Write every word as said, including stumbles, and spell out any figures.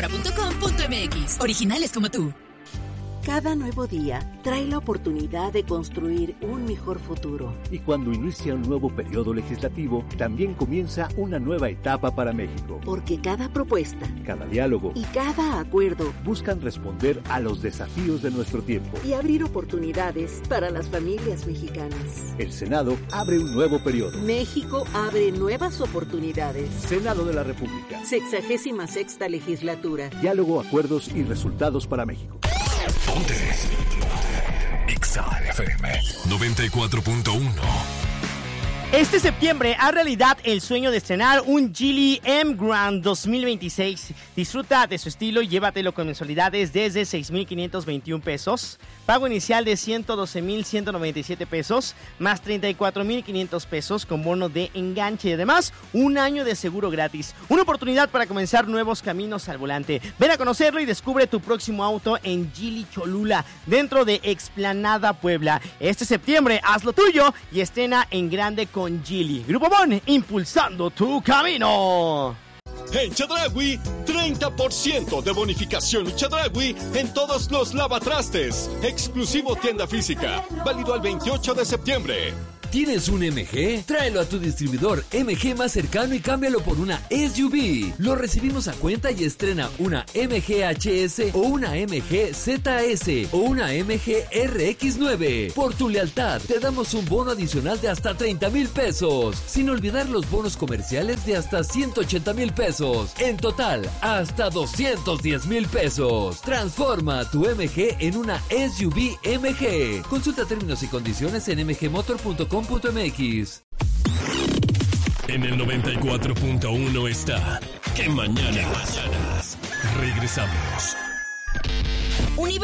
compra punto com punto m x. Originales como tú. Cada nuevo día trae la oportunidad de construir un mejor futuro. Y cuando inicia un nuevo periodo legislativo, también comienza una nueva etapa para México. Porque cada propuesta, cada diálogo y cada acuerdo buscan responder a los desafíos de nuestro tiempo y abrir oportunidades para las familias mexicanas. El Senado abre un nuevo periodo. México abre nuevas oportunidades. Senado de la República. Sexagésima sexta legislatura. Diálogo, acuerdos y resultados para México. Ponte Exa F M noventa y cuatro punto uno. Este septiembre, haz realidad el sueño de estrenar un Geely M Grand dos mil veintiséis. Disfruta de su estilo y llévatelo con mensualidades desde seis mil quinientos veintiún pesos, pago inicial de ciento doce mil ciento noventa y siete pesos, más treinta y cuatro mil quinientos pesos con bono de enganche y además un año de seguro gratis. Una oportunidad para comenzar nuevos caminos al volante. Ven a conocerlo y descubre tu próximo auto en Geely Cholula, dentro de Explanada Puebla. Este septiembre, haz lo tuyo y estrena en grande con Con Geely. Grupo Bon, impulsando tu camino. En Chedraui, treinta por ciento de bonificación y Chedraui en todos los lavatrastes. Exclusivo tienda física. Válido al veintiocho de septiembre. ¿Tienes un M G? Tráelo a tu distribuidor M G más cercano y cámbialo por una S U V. Lo recibimos a cuenta y estrena una M G H S o una M G Z S o una M G R X nueve. Por tu lealtad, te damos un bono adicional de hasta treinta mil pesos. Sin olvidar los bonos comerciales de hasta ciento ochenta mil pesos. En total, hasta doscientos diez mil pesos. Transforma tu M G en una S U V M G. Consulta términos y condiciones en m g motor punto com punto m x. En el noventa y cuatro punto uno está Que Mañana. ¿Qué mañanas? Regresamos.